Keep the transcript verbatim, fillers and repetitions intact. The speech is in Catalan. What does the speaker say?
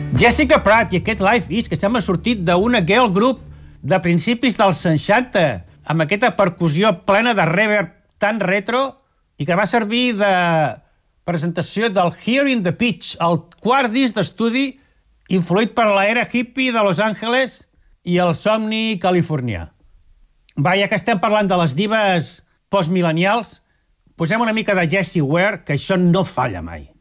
Jessica Pratt i aquest Life Is, que sembla sortit d'una girl group de principis dels seixanta, amb aquesta percussió plena de reverb tan retro i que va servir de presentació del Hearing the Pitch, el quart disc d'estudi influït per l'era hippie de Los Angeles i el somni californià. Va, ja que estem parlant de les dives postmilenials, posem una mica de Jessie Ware, que això no falla mai.